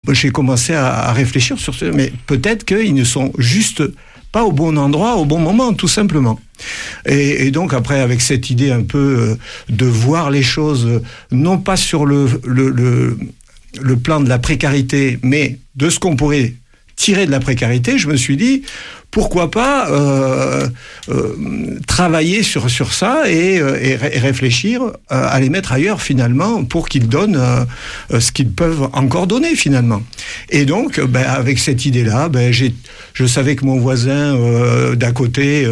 j'ai commencé à réfléchir sur ce, mais peut-être qu'ils ne sont juste pas au bon endroit, au bon moment, tout simplement. Et donc après, avec cette idée un peu de voir les choses, non pas sur le plan de la précarité, mais de ce qu'on pourrait tirer de la précarité, je me suis dit, pourquoi pas travailler sur ça et réfléchir à les mettre ailleurs finalement pour qu'ils donnent ce qu'ils peuvent encore donner finalement. Et donc, avec cette idée-là, je savais que mon voisin d'à côté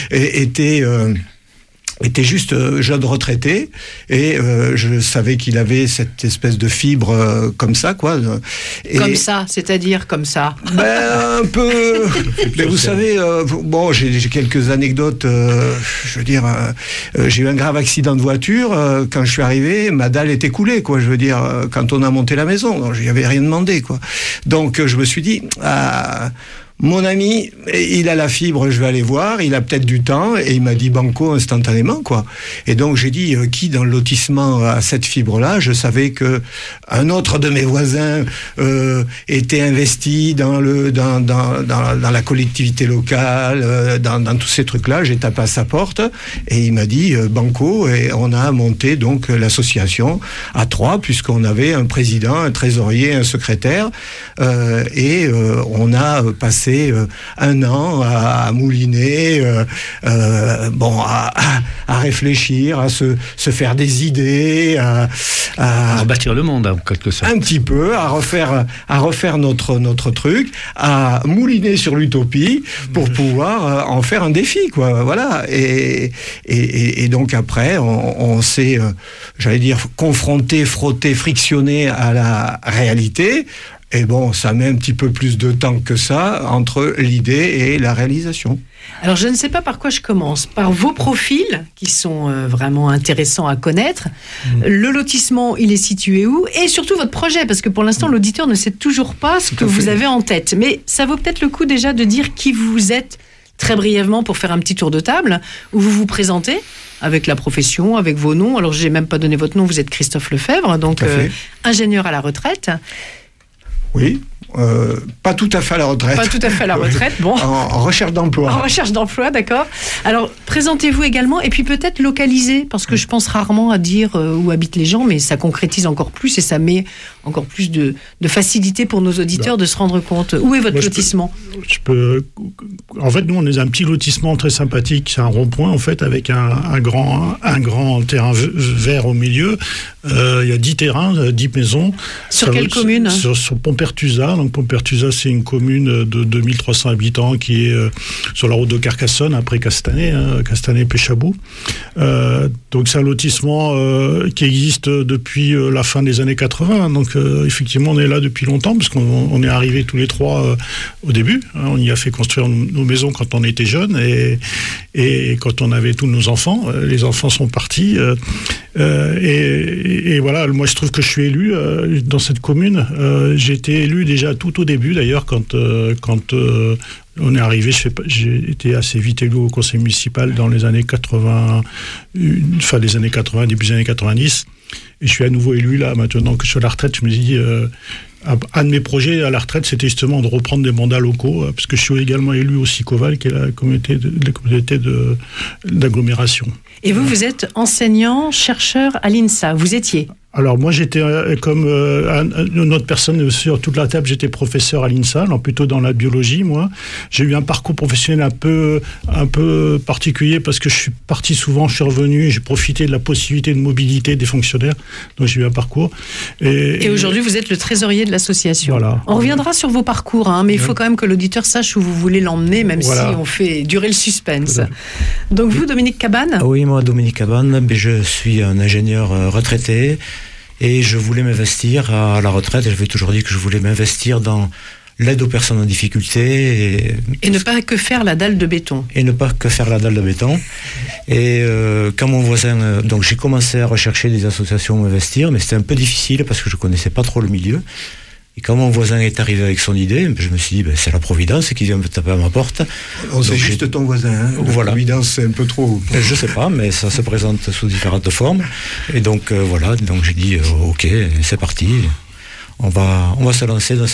était juste jeune retraité et je savais qu'il avait cette espèce de fibre comme ça, quoi. Et comme ça, c'est-à-dire comme ça. Un peu. Mais vous savez, j'ai quelques anecdotes. Je veux dire, j'ai eu un grave accident de voiture. Quand je suis arrivé, ma dalle était coulée, quoi. Je veux dire, quand on a monté la maison, donc, je lui avais rien demandé, quoi. Donc je me suis dit. Mon ami, il a la fibre, je vais aller voir, il a peut-être du temps, et il m'a dit banco instantanément, quoi. Et donc j'ai dit, qui dans le lotissement a cette fibre-là? Je savais que un autre de mes voisins était investi dans la collectivité locale, dans tous ces trucs-là. J'ai tapé à sa porte, et il m'a dit banco, et on a monté donc l'association à 3, puisqu'on avait un président, un trésorier, un secrétaire, et on a passé un an à mouliner, à réfléchir, à se faire des idées, à rebâtir le monde en quelque sorte. Un petit peu, à refaire notre truc, à mouliner sur l'utopie pour pouvoir en faire un défi, quoi. Voilà. Et donc après, on s'est, j'allais dire, confronté, frotté, frictionné à la réalité. Et ça met un petit peu plus de temps que ça entre l'idée et la réalisation. Alors, je ne sais pas par quoi je commence. Par vos profils, qui sont vraiment intéressants à connaître. Le lotissement, il est situé où? Et surtout votre projet, parce que pour l'instant, l'auditeur ne sait toujours pas ce que vous avez en tête. Mais ça vaut peut-être le coup déjà de dire qui vous êtes, très brièvement, pour faire un petit tour de table, où vous vous présentez avec la profession, avec vos noms. Alors, je n'ai même pas donné votre nom, vous êtes Christophe Lefebvre, donc ingénieur à la retraite. Oui, pas tout à fait à la retraite. Pas tout à fait à la retraite, bon. En recherche d'emploi. En recherche d'emploi, d'accord. Alors, présentez-vous également, et puis peut-être localisez, parce que je pense rarement à dire où habitent les gens, mais ça concrétise encore plus, et ça met encore plus de facilité pour nos auditeurs de se rendre compte. Où est votre lotissement? En fait, nous, on est un petit lotissement très sympathique, c'est un rond-point, en fait, avec un grand terrain vert au milieu. Il y a 10 terrains, 10 maisons. Sur quelle commune? Sur Pompertusa. Donc Pompertusa, c'est une commune de 2300 habitants qui est sur la route de Carcassonne, après Castanet-Péchabou. Donc c'est un lotissement qui existe depuis la fin des années 80. Donc effectivement, on est là depuis longtemps, parce qu'on est arrivés tous les trois au début. On y a fait construire nos maisons quand on était jeunes, et quand on avait tous nos enfants. Les enfants sont partis. Et voilà, moi je trouve que je suis élu dans cette commune. J'ai été élu déjà tout au début, d'ailleurs, quand on est arrivé. J'ai été assez vite élu au conseil municipal dans les années 80, fin des années 80, début des années 90. Et je suis à nouveau élu là, maintenant que je suis à la retraite. Je me dis, un de mes projets à la retraite, c'était justement de reprendre des mandats locaux, parce que je suis également élu au SICOVAL, qui est la communauté d'agglomération. Et vous êtes enseignant, chercheur à l'INSA, vous étiez? Alors moi j'étais comme une autre personne sur toute la table, j'étais professeur à l'INSA, alors plutôt dans la biologie moi. J'ai eu un parcours professionnel un peu particulier, parce que je suis parti souvent, je suis revenu, j'ai profité de la possibilité de mobilité des fonctionnaires, donc j'ai eu un parcours. Et aujourd'hui vous êtes le trésorier de l'association. Voilà. On reviendra sur vos parcours, mais il faut quand même que l'auditeur sache où vous voulez l'emmener, même si on fait durer le suspense. Donc vous, Dominique Cabane? Oui, moi Dominique Cabane, je suis un ingénieur retraité. Et je voulais m'investir à la retraite, et j'avais toujours dit que je voulais m'investir dans l'aide aux personnes en difficulté. Et ne pas que faire la dalle de béton. Et quand mon voisin... donc j'ai commencé à rechercher des associations où m'investir, mais c'était un peu difficile parce que je ne connaissais pas trop le milieu. Et quand mon voisin est arrivé avec son idée, je me suis dit, c'est la Providence qui vient me taper à ma porte. C'est juste ton voisin, La Providence, c'est un peu trop. Je sais pas, mais ça se présente sous différentes formes. Et donc, donc j'ai dit, ok, c'est parti. On va se lancer dans